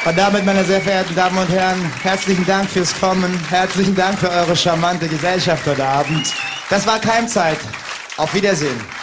Und damit, meine sehr verehrten Damen und Herren, herzlichen Dank fürs Kommen. Herzlichen Dank für eure charmante Gesellschaft heute Abend. Das war Keimzeit. Auf Wiedersehen.